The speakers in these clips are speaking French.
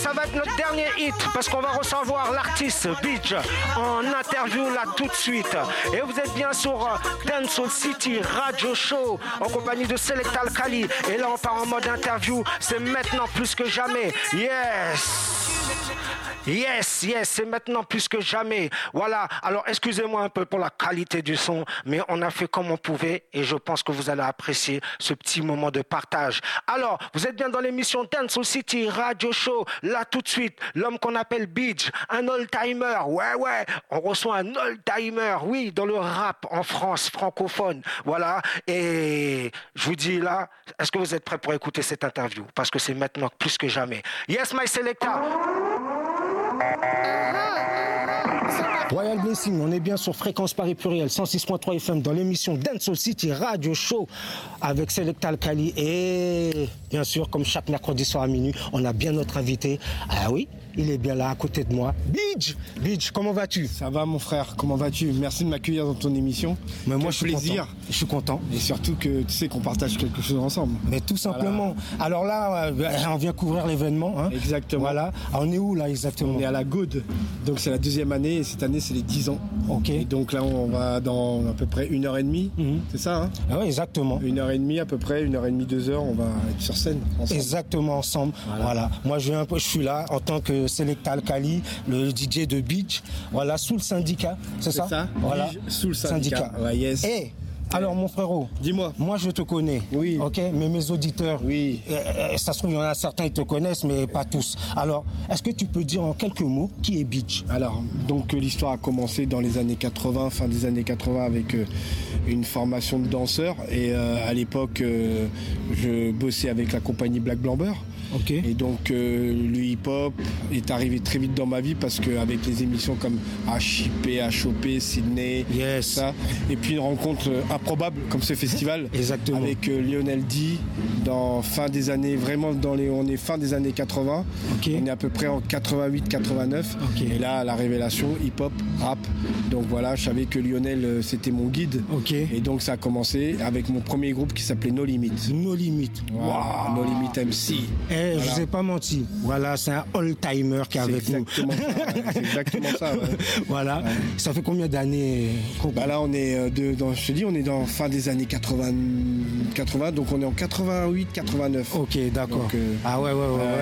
ça va être notre dernier hit parce qu'on va recevoir l'artiste Beach en interview là tout de suite. Et vous êtes bien sur Dancehall City Radio Show en compagnie de Select Alkali. Et là on part en mode interview, c'est maintenant plus que jamais. Yes, c'est maintenant plus que jamais. Voilà, alors excusez-moi un peu pour la qualité du son, mais on a fait comme on pouvait et je pense que vous allez apprécier ce petit moment de partage. Alors, vous êtes bien dans l'émission Dancehall City Radio Show. Là, tout de suite, l'homme qu'on appelle Beach, un old-timer. Ouais, on reçoit un old-timer, oui, dans le rap en France, francophone. Voilà, et je vous dis là, est-ce que vous êtes prêts pour écouter cette interview? Parce que c'est maintenant plus que jamais. Yes, my selector. Royal Blessing, on est bien sur Fréquence Paris Pluriel 106.3 FM dans l'émission Dancehall City Radio Show avec Select Alkali et bien sûr comme chaque mercredi soir à minuit on a bien notre invité. Ah oui, il est bien là à côté de moi. Beach, comment vas-tu? Ça va mon frère, comment vas-tu? Merci de m'accueillir dans ton émission. Mais moi je suis plaisir. Je suis content. Et surtout que tu sais qu'on partage quelque chose ensemble. Mais tout simplement. Voilà. Alors là, on vient couvrir l'événement. Hein. Exactement. Voilà. Alors, on est où là exactement? On est à la Gaude. Donc c'est la deuxième année et cette année c'est les 10 ans. Ok. Et donc là on va dans à peu près 1h30. C'est ça hein? Ah oui, exactement. 1h30 à peu près, 1h30, 2h, on va être sur scène ensemble. Exactement ensemble. Voilà. Moi je suis là en tant que Select Alkali, le DJ de Beach. Voilà, sous le syndicat, c'est ça? Voilà. Sous le syndicat. Ouais, yes. Et alors mon frérot, dis-moi. Moi je te connais. Oui. Ok, mais mes auditeurs, oui. Ça se trouve il y en a certains qui te connaissent, mais pas tous. Alors, est-ce que tu peux dire en quelques mots qui est Beach? Alors, donc l'histoire a commencé dans les années 80, fin des années 80 avec une formation de danseur et à l'époque je bossais avec la compagnie Black Blamber. Okay. Et donc le hip-hop est arrivé très vite dans ma vie parce qu'avec les émissions comme HIP, HOP, Sydney, ça, et puis une rencontre improbable comme ce festival Exactement. Avec Lionel D dans fin des années, vraiment on est fin des années 80, on est à peu près en 88-89 et là la révélation hip-hop, rap, donc voilà, je savais que Lionel c'était mon guide et donc ça a commencé avec mon premier groupe qui s'appelait No Limit. No Limit, wow. No Limit MC. Voilà. Je vous ai pas menti. Voilà, c'est un old-timer qui est avec nous. C'est exactement ça. Ouais. Voilà. Ouais. Ça fait combien d'années là, on est je te dis, on est dans fin des années 80, donc on est en 88, 89. Ok, d'accord. Donc, ah ouais.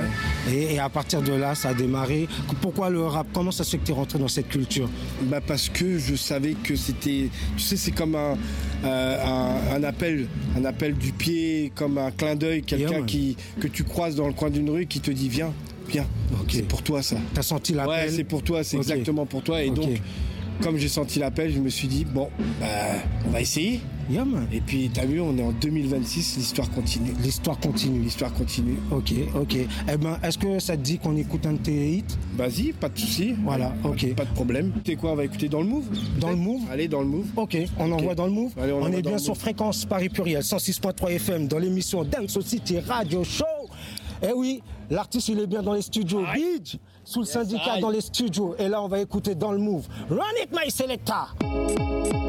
Et à partir de là, ça a démarré. Pourquoi le rap? Comment ça se fait que tu es rentré dans cette culture? Parce que je savais que c'était, tu sais, c'est comme un appel du pied, comme un clin d'œil, quelqu'un que tu croises dans le coin d'une rue qui te dit viens, c'est pour toi ça. T'as senti l'appel? Ouais, c'est pour toi, c'est exactement pour toi. Et donc, comme j'ai senti l'appel, je me suis dit on va essayer. Et puis t'as vu, on est en 2026, l'histoire continue. L'histoire continue. Ok. Eh ben, est-ce que ça te dit qu'on écoute un de tes hits? Vas-y, pas de souci. Voilà, ok. Pas de problème. Tu sais quoi, on va écouter dans le Move? Dans le Move? Allez, dans le Move. Ok, on envoie dans le Move. Allez, on est bien sur Fréquence Paris Pluriel 106.3 FM dans l'émission Dancehall City Radio Show. Eh oui, l'artiste il est bien dans les studios. Beach, sous le syndicat dans les studios. Et là on va écouter dans le Move. Run it my selector.